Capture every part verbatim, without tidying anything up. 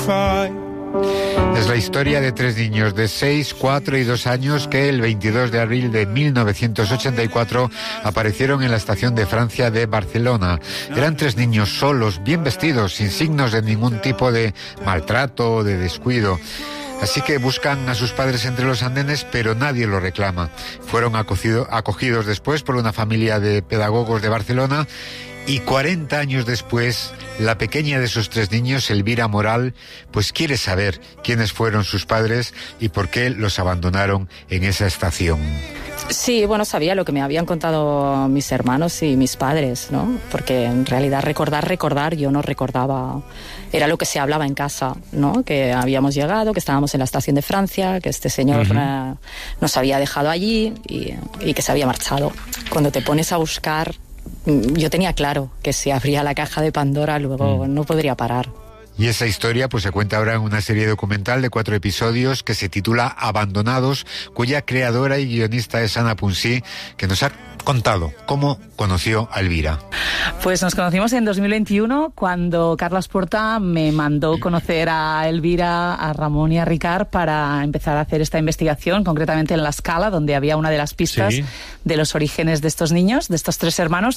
Es la historia de tres niños de seis, cuatro y dos años que el veintidós de abril de mil novecientos ochenta y cuatro aparecieron en la estación de Francia de Barcelona. Eran tres niños solos, bien vestidos, sin signos de ningún tipo de maltrato o de descuido. Así que buscan a sus padres entre los andenes, pero nadie los reclama. Fueron acogido, acogidos después por una familia de pedagogos de Barcelona. Y cuarenta años después, la pequeña de esos tres niños, Elvira Moral, pues quiere saber quiénes fueron sus padres y por qué los abandonaron en esa estación. Sí, bueno, sabía lo que me habían contado mis hermanos y mis padres, ¿no? Porque en realidad recordar, recordar, yo no recordaba. Era lo que se hablaba en casa, ¿no? Que habíamos llegado, que estábamos en la estación de Francia, que este señor uh-huh. eh, nos había dejado allí y, y que se había marchado. Cuando te pones a buscar, yo tenía claro que si abría la caja de Pandora luego mm. no podría parar. Y esa historia pues se cuenta ahora en una serie documental de cuatro episodios que se titula Abandonados, cuya creadora y guionista es Ana Puncí, que nos ha contado cómo conoció a Elvira. Pues nos conocimos en dos mil veintiuno cuando Carlos Porta me mandó conocer a Elvira, a Ramón y a Ricard para empezar a hacer esta investigación, concretamente en La Scala, donde había una de las pistas sí. de los orígenes de estos niños, de estos tres hermanos.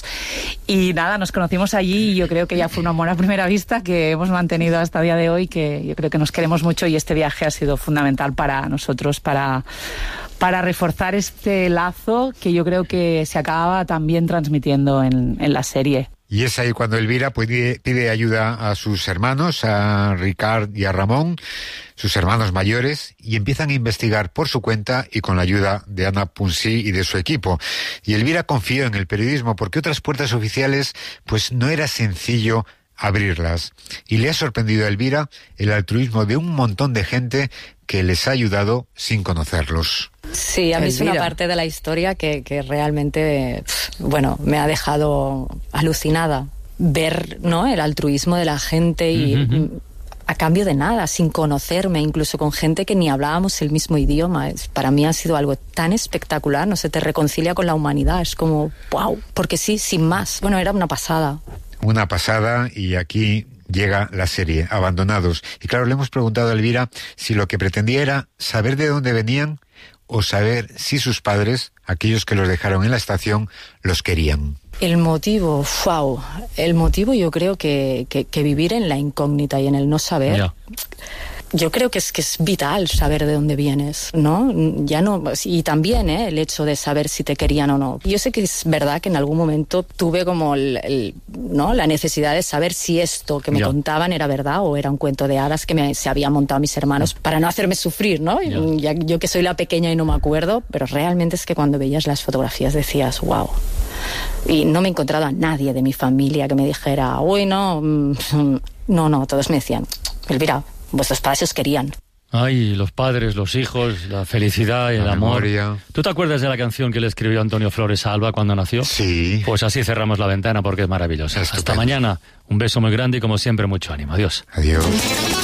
Y nada, nos conocimos allí y yo creo que ya fue un amor a primera vista que hemos mantenido hasta el día de hoy, que yo creo que nos queremos mucho y este viaje ha sido fundamental para nosotros, para... para reforzar este lazo que yo creo que se acaba también transmitiendo en, en la serie. Y es ahí cuando Elvira pide, pide ayuda a sus hermanos, a Ricard y a Ramón, sus hermanos mayores, y empiezan a investigar por su cuenta y con la ayuda de Ana Puncí y de su equipo. Y Elvira confió en el periodismo porque otras puertas oficiales pues no era sencillo abrirlas. Y le ha sorprendido a Elvira el altruismo de un montón de gente que les ha ayudado sin conocerlos. Sí, a mí Elvira. Es una parte de la historia que, que realmente, bueno, me ha dejado alucinada. Ver, ¿no?, el altruismo de la gente y uh-huh. a cambio de nada, sin conocerme, incluso con gente que ni hablábamos el mismo idioma. Para mí ha sido algo tan espectacular, no sé, te reconcilia con la humanidad, es como, wow, porque sí, sin más. Bueno, era una pasada. Una pasada, y aquí llega la serie, Abandonados. Y claro, le hemos preguntado a Elvira si lo que pretendía era saber de dónde venían o saber si sus padres, aquellos que los dejaron en la estación, los querían. El motivo, wow, el motivo yo creo que, que, que vivir en la incógnita y en el no saber... Yeah. Yo creo que es que es vital saber de dónde vienes, ¿no? Ya no, y también, ¿eh?, el hecho de saber si te querían o no. Yo sé que es verdad que en algún momento tuve como el, el, ¿no?, la necesidad de saber si esto que me yeah. contaban era verdad o era un cuento de hadas que me, se habían montado mis hermanos yeah. para no hacerme sufrir, ¿no? Yeah. Ya, yo que soy la pequeña y no me acuerdo, pero realmente es que cuando veías las fotografías decías, wow. Y no me he encontrado a nadie de mi familia que me dijera, uy, no, no, no, todos me decían, Elvira, vuestros padres os querían. Ay, los padres, los hijos, la felicidad y el amor. Memoria. ¿Tú te acuerdas de la canción que le escribió Antonio Flores a Alba cuando nació? Sí. Pues así cerramos la ventana porque es maravillosa. Hasta mañana. Un beso muy grande y como siempre mucho ánimo. Adiós. Adiós.